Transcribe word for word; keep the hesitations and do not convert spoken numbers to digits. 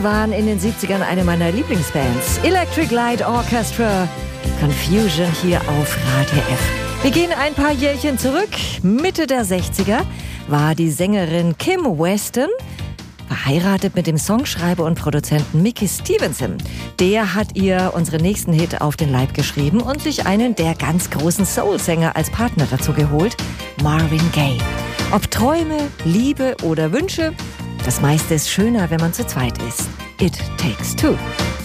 Sie waren in den siebzigern eine meiner Lieblingsbands. Electric Light Orchestra, Confusion hier auf Radio F. Wir gehen ein paar Jährchen zurück. Mitte der sechziger war die Sängerin Kim Weston verheiratet mit dem Songschreiber und Produzenten Mickey Stevenson. Der hat ihr unseren nächsten Hit auf den Leib geschrieben und sich einen der ganz großen Soul-Sänger als Partner dazu geholt, Marvin Gaye. Ob Träume, Liebe oder Wünsche, das meiste ist schöner, wenn man zu zweit ist. It Takes Two.